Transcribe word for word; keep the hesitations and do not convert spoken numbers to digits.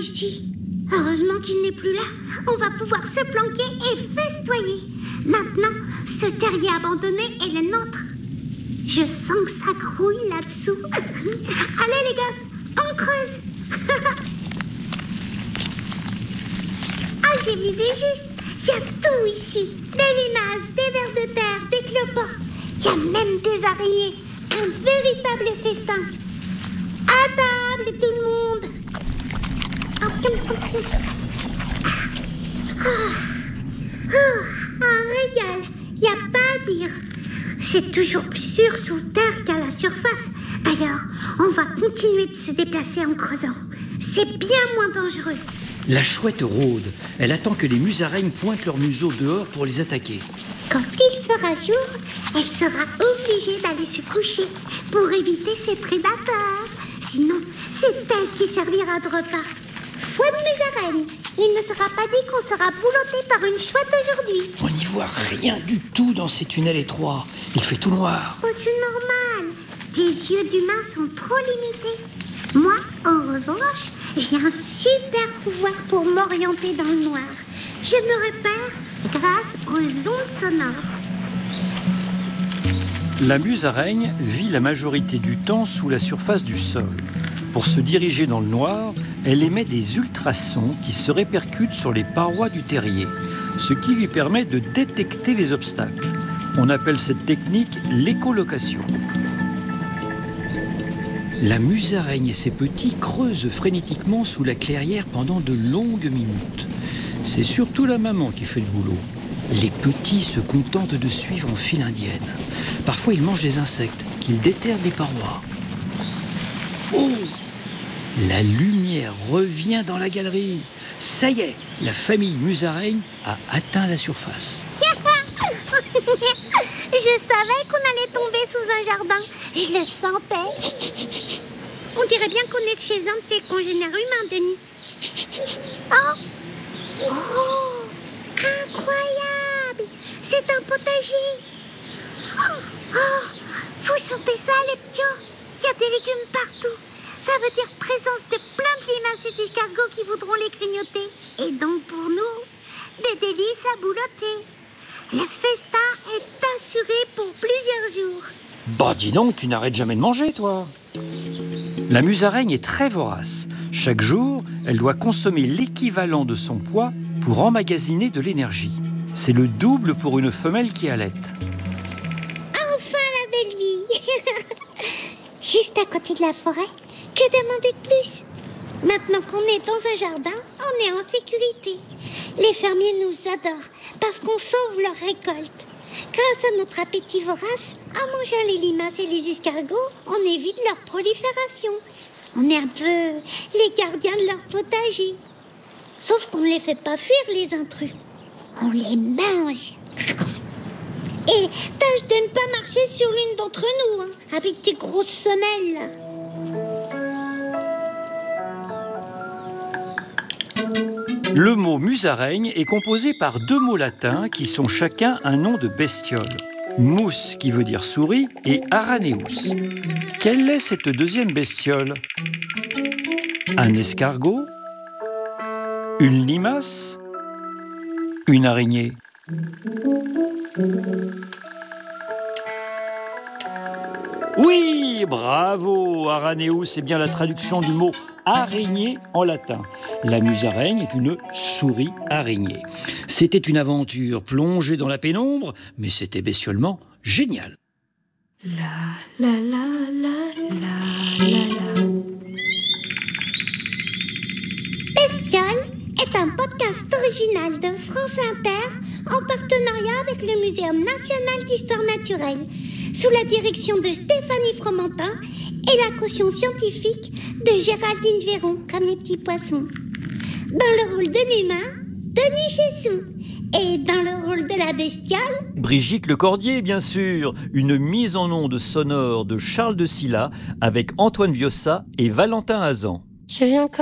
ici. Heureusement qu'il n'est plus là. On va pouvoir se planquer et festoyer. Maintenant, ce terrier abandonné est le nôtre. Je sens que ça grouille là-dessous. Allez les gosses, on creuse. Ah, j'ai visé juste. Il y a tout ici. Des limaces, des vers de terre, des cloportes. Il y a même des araignées. Un véritable festin. À table, tout le monde. Oh, oh, un régal. Il n'y a pas à dire. C'est toujours plus sûr sous terre qu'à la surface. D'ailleurs, on va continuer de se déplacer en creusant. C'est bien moins dangereux. La chouette rôde. Elle attend que les musaraignes pointent leur museau dehors pour les attaquer. Quand il fera jour, elle sera obligée d'aller se coucher pour éviter ses prédateurs. Sinon, c'est elle qui servira de repas. Foi de musaraigne, il ne sera pas dit qu'on sera boulotté par une chouette aujourd'hui. On n'y voit rien du tout dans ces tunnels étroits. Il fait tout noir. Oh, c'est normal. Tes yeux d'humain sont trop limités. Moi, en revanche, j'ai un super pouvoir pour m'orienter dans le noir. Je me repère grâce aux ondes sonores. La musaraigne vit la majorité du temps sous la surface du sol. Pour se diriger dans le noir, elle émet des ultrasons qui se répercutent sur les parois du terrier, ce qui lui permet de détecter les obstacles. On appelle cette technique l'écholocation. La musaraigne et ses petits creusent frénétiquement sous la clairière pendant de longues minutes. C'est surtout la maman qui fait le boulot. Les petits se contentent de suivre en file indienne. Parfois, ils mangent des insectes qu'ils déterrent des parois. Oh! La lumière revient dans la galerie. Ça y est, la famille musaraigne a atteint la surface. Je savais qu'on allait tomber sous un jardin. Je le sentais. On dirait bien qu'on est chez un de tes congénères humains, Denis. Oh! Oh! Incroyable! C'est un potager. Oh! Oh! Vous sentez ça, les petits? Il y a des légumes partout. Ça veut dire présence de plein de limaces et d'escargots qui voudront les grignoter. Et donc pour nous, des délices à boulotter. Le festin est assuré pour plusieurs jours. Bah dis donc, tu n'arrêtes jamais de manger, toi. La musaraigne est très vorace. Chaque jour, elle doit consommer l'équivalent de son poids pour emmagasiner de l'énergie. C'est le double pour une femelle qui allaite. Enfin la belle vie. Juste à côté de la forêt. Que demander de plus? Maintenant qu'on est dans un jardin, on est en sécurité. Les fermiers nous adorent parce qu'on sauve leur récolte. Grâce à notre appétit vorace, en mangeant les limaces et les escargots, on évite leur prolifération. On est un peu les gardiens de leur potager. Sauf qu'on ne les fait pas fuir, les intrus. On les mange. Et tâche de ne pas marcher sur l'une d'entre nous, hein, avec tes grosses semelles. Le mot musaraigne est composé par deux mots latins qui sont chacun un nom de bestiole. Mus, qui veut dire souris, et araneus. Quelle est cette deuxième bestiole? Un escargot? Une limace? Une araignée? Oui, bravo, araneus, c'est bien la traduction du mot araignée en latin. La musaraigne est une souris araignée. C'était une aventure plongée dans la pénombre, mais c'était bestiolement génial. La la la la la la la. Bestiole est un podcast original de France Inter en partenariat avec le Muséum national d'histoire naturelle, sous la direction de Stéphanie Fromentin et la caution scientifique de Géraldine Véron, comme les petits poissons. Dans le rôle de l'humain, Denis Chessou. Et dans le rôle de la bestiole, Brigitte Lecordier, bien sûr. Une mise en onde sonore de Charles de Silla avec Antoine Viossa et Valentin Hazan. Je viens encore.